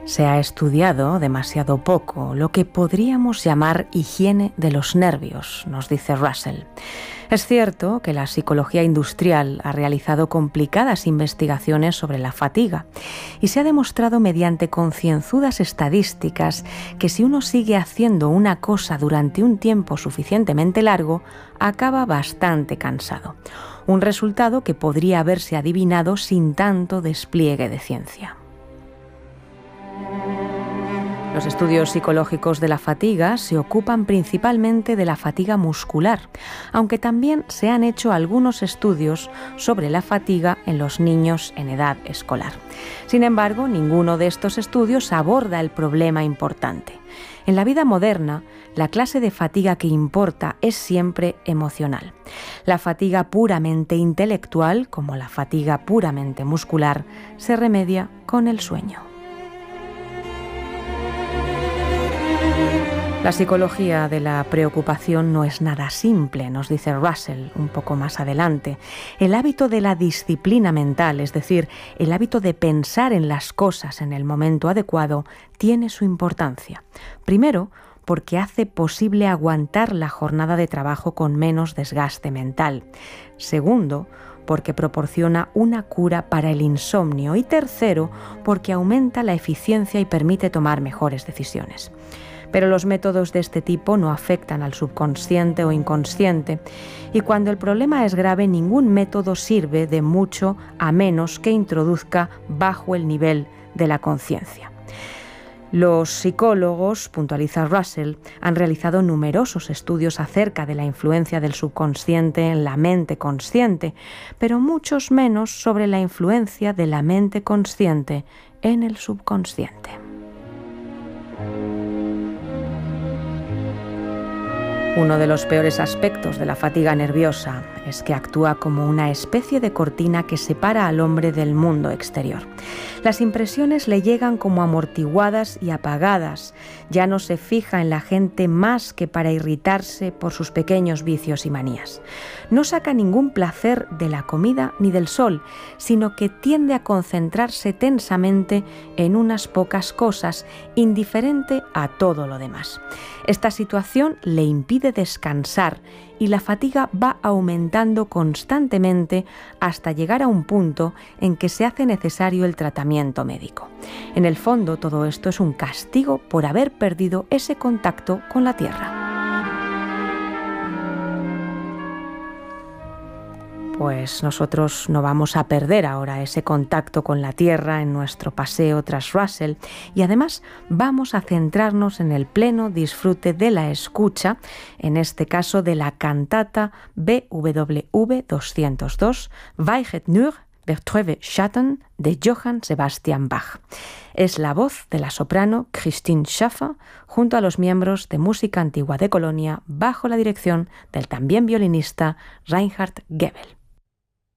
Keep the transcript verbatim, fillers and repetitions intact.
Se ha estudiado demasiado poco lo que podríamos llamar higiene de los nervios, nos dice Russell. Es cierto que la psicología industrial ha realizado complicadas investigaciones sobre la fatiga y se ha demostrado mediante concienzudas estadísticas que si uno sigue haciendo una cosa durante un tiempo suficientemente largo, acaba bastante cansado. Un resultado que podría haberse adivinado sin tanto despliegue de ciencia. Los estudios psicológicos de la fatiga se ocupan principalmente de la fatiga muscular, aunque también se han hecho algunos estudios sobre la fatiga en los niños en edad escolar. Sin embargo, ninguno de estos estudios aborda el problema importante. En la vida moderna, la clase de fatiga que importa es siempre emocional. La fatiga puramente intelectual, como la fatiga puramente muscular, se remedia con el sueño. La psicología de la preocupación no es nada simple, nos dice Russell un poco más adelante. El hábito de la disciplina mental, es decir, el hábito de pensar en las cosas en el momento adecuado, tiene su importancia. Primero, porque hace posible aguantar la jornada de trabajo con menos desgaste mental. Segundo, porque proporciona una cura para el insomnio. Y tercero, porque aumenta la eficiencia y permite tomar mejores decisiones. Pero los métodos de este tipo no afectan al subconsciente o inconsciente, y cuando el problema es grave, ningún método sirve de mucho a menos que introduzca bajo el nivel de la conciencia. Los psicólogos, puntualiza Russell, han realizado numerosos estudios acerca de la influencia del subconsciente en la mente consciente, pero muchos menos sobre la influencia de la mente consciente en el subconsciente. Uno de los peores aspectos de la fatiga nerviosa es que actúa como una especie de cortina que separa al hombre del mundo exterior. Las impresiones le llegan como amortiguadas y apagadas. Ya no se fija en la gente más que para irritarse por sus pequeños vicios y manías. No saca ningún placer de la comida ni del sol, sino que tiende a concentrarse tensamente en unas pocas cosas, indiferente a todo lo demás. Esta situación le impide descansar y la fatiga va aumentando constantemente hasta llegar a un punto en que se hace necesario el tratamiento médico. En el fondo, todo esto es un castigo por haber perdido ese contacto con la tierra. Pues nosotros no vamos a perder ahora ese contacto con la tierra en nuestro paseo tras Russell y además vamos a centrarnos en el pleno disfrute de la escucha, en este caso de la cantata B W V doscientos dos, Weichet nur der Trübe Schatten de Johann Sebastian Bach. Es la voz de la soprano Christine Schaffer junto a los miembros de Música Antigua de Colonia bajo la dirección del también violinista Reinhard Goebel.